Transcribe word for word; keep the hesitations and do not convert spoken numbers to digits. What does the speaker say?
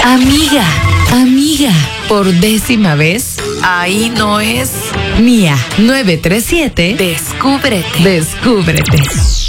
Amiga, amiga, por décima vez, ahí no es. Mía, nueve tres siete, descúbrete, descúbrete.